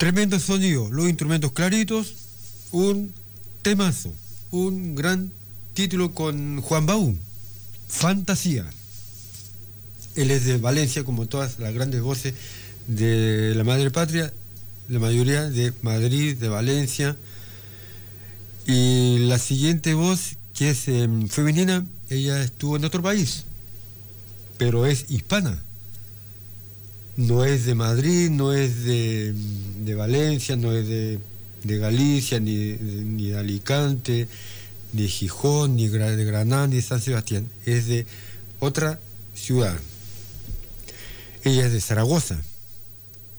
Tremendo sonido, los instrumentos claritos, un temazo, un gran título con Juan Baú, Fantasía. Él es de Valencia, como todas las grandes voces de la madre patria, la mayoría de Madrid, de Valencia. Y la siguiente voz, que es femenina, ella estuvo en otro país, pero es hispana. No es de Madrid, no es de Valencia, no es de Galicia, ni de Alicante, ni de Gijón, ni de Granada, ni de San Sebastián. Es de otra ciudad. Ella es de Zaragoza.